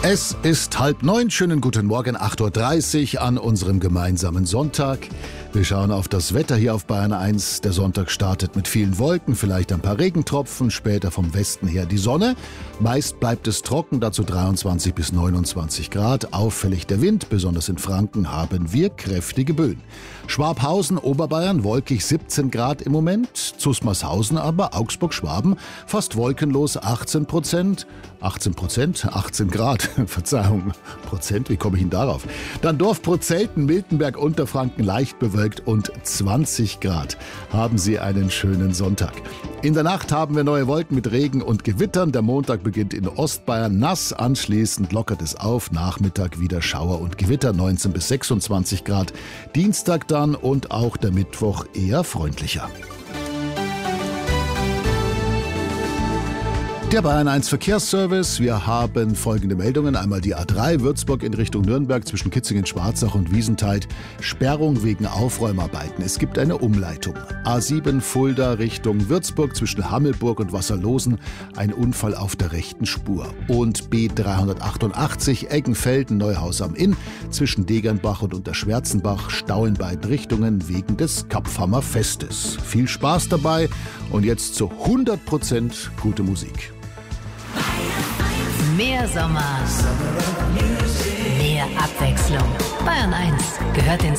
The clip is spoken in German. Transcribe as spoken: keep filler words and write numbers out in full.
Es ist halb neun, schönen guten Morgen, acht Uhr dreißig an unserem gemeinsamen Sonntag. Wir schauen auf das Wetter hier auf Bayern eins. Der Sonntag startet mit vielen Wolken, vielleicht ein paar Regentropfen, später vom Westen her die Sonne. Meist bleibt es trocken, dazu dreiundzwanzig bis neunundzwanzig Grad. Auffällig der Wind, besonders in Franken haben wir kräftige Böen. Schwabhausen, Oberbayern, wolkig siebzehn Grad im Moment. Zusmarshausen aber, Augsburg-Schwaben, fast wolkenlos achtzehn Prozent. achtzehn Prozent? achtzehn Grad, Verzeihung, Prozent, wie komme ich denn darauf? Dann Dorf-Prozelten, Miltenberg, Unterfranken, leicht bewölkt und zwanzig Grad. Haben Sie einen schönen Sonntag. In der Nacht haben wir neue Wolken mit Regen und Gewittern. Der Montag beginnt in Ostbayern nass, anschließend lockert es auf. Nachmittag wieder Schauer und Gewitter, neunzehn bis sechsundzwanzig Grad. Dienstag dann und auch der Mittwoch eher freundlicher. Der Bayern eins Verkehrsservice. Wir haben folgende Meldungen. Einmal die A drei Würzburg in Richtung Nürnberg zwischen Kitzingen-Schwarzach und Wiesentheid. Sperrung wegen Aufräumarbeiten. Es gibt eine Umleitung. A sieben Fulda Richtung Würzburg zwischen Hammelburg und Wasserlosen. Ein Unfall auf der rechten Spur. Und B dreihundertachtundachtzig Eggenfelden Neuhaus am Inn zwischen Degernbach und Unterschwärzenbach. Stau in beiden Richtungen wegen des Kapfhammer Festes. Viel Spaß dabei und jetzt zu hundert Prozent gute Musik. Mehr Sommer, mehr Abwechslung. Bayern eins gehört den